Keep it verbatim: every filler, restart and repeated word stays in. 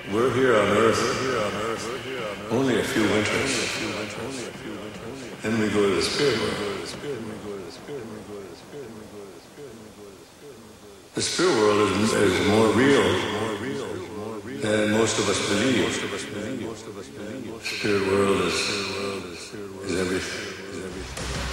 We're here on Earth only a few winters. Then we go to the spirit world. The spirit world is, is more real than most of us believe. The spirit world is, is everything.